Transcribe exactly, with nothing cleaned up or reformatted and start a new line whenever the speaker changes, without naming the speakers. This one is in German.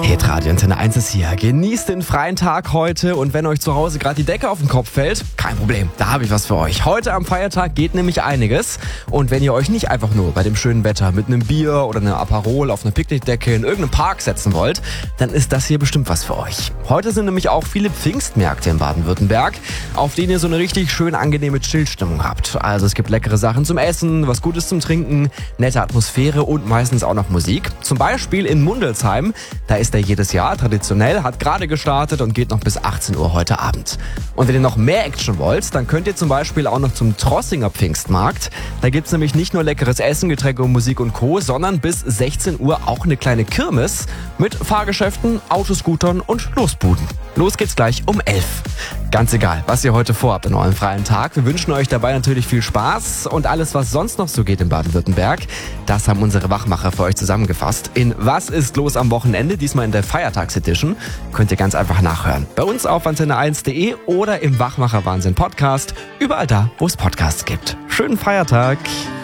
Hitradio Antenne eins ist hier. Genießt den freien Tag heute und wenn euch zu Hause gerade die Decke auf den Kopf fällt, kein Problem, da habe ich was für euch. Heute am Feiertag geht nämlich einiges und wenn ihr euch nicht einfach nur bei dem schönen Wetter mit einem Bier oder einem Aperol auf eine Picknickdecke in irgendeinem Park setzen wollt, dann ist das hier bestimmt was für euch. Heute sind nämlich auch viele Pfingstmärkte in Baden-Württemberg, auf denen ihr so eine richtig schön angenehme Chillstimmung habt. Also es gibt leckere Sachen zum Essen, was Gutes zum Trinken, nette Atmosphäre und meistens auch noch Musik. Zum Beispiel in Mundelsheim, da ist der jedes Jahr traditionell, hat gerade gestartet und geht noch bis achtzehn Uhr heute Abend. Und wenn ihr noch mehr Action wollt, dann könnt ihr zum Beispiel auch noch zum Trossinger Pfingstmarkt. Da gibt's nämlich nicht nur leckeres Essen, Getränke und Musik und Co., sondern bis sechzehn Uhr auch eine kleine Kirmes mit Fahrgeschäften, Autoscootern und Losbuden. Los geht's gleich um elf. Ganz egal, was ihr heute vorhabt in eurem freien Tag. Wir wünschen euch dabei natürlich viel Spaß und alles, was sonst noch so geht in Baden-Württemberg, das haben unsere Wachmacher für euch zusammengefasst. In Was ist los am Wochenende, diesmal in der Feiertagsedition, könnt ihr ganz einfach nachhören. Bei uns auf antenne eins punkt de oder im Wachmacher Wahnsinn Podcast, überall da, wo es Podcasts gibt. Schönen Feiertag!